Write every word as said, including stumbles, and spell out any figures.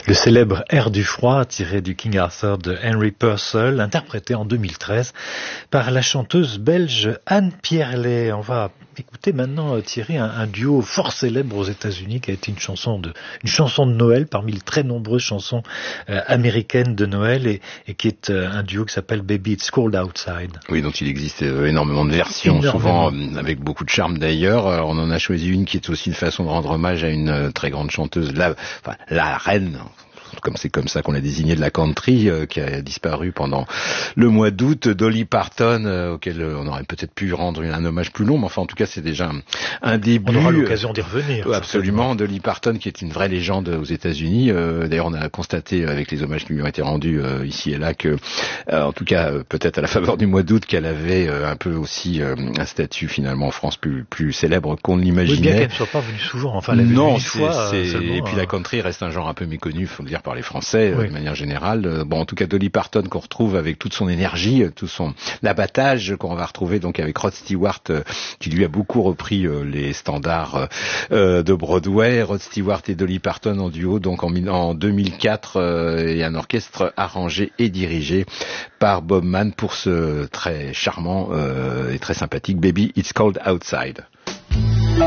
Le célèbre air du froid tiré du King Arthur de Henry Purcell, interprété en deux mille treize par la chanteuse belge Anne Pierlet. On va écouter maintenant Thierry un, un duo fort célèbre aux États-Unis qui a été une chanson de une chanson de Noël parmi les très nombreuses chansons euh, américaines de Noël et, et qui est euh, un duo qui s'appelle Baby It's Cold Outside. Oui, dont il existe euh, énormément de versions, énormément. Souvent euh, avec beaucoup de charme d'ailleurs. Alors, on en a choisi une qui est aussi une façon de rendre hommage à une euh, très grande chanteuse, la, enfin la reine. Comme c'est comme ça qu'on l'a désigné de la country, euh, qui a disparu pendant le mois d'août, Dolly Parton, euh, auquel euh, on aurait peut-être pu rendre un hommage plus long, mais enfin en tout cas c'est déjà un, un début. On aura l'occasion d'y revenir. Euh, absolument, Dolly Parton qui est une vraie légende aux États-Unis. Euh, d'ailleurs on a constaté avec les hommages qui lui ont été rendus euh, ici et là que, euh, en tout cas euh, peut-être à la faveur du mois d'août, qu'elle avait euh, un peu aussi euh, un statut finalement en France plus plus célèbre qu'on ne l'imaginait. Oui, bien qu'elle ne soit pas venue souvent. Enfin, elle a non, une fois. C'est, seulement, et puis hein. La country reste un genre un peu méconnu, faut le dire, par les Français, oui. de manière générale. Bon, en tout cas, Dolly Parton qu'on retrouve avec toute son énergie, tout son l'abattage qu'on va retrouver donc avec Rod Stewart, qui lui a beaucoup repris les standards de Broadway. Rod Stewart et Dolly Parton en duo, donc en, en deux mille quatre, et un orchestre arrangé et dirigé par Bob Mann pour ce très charmant et très sympathique Baby It's Cold Outside.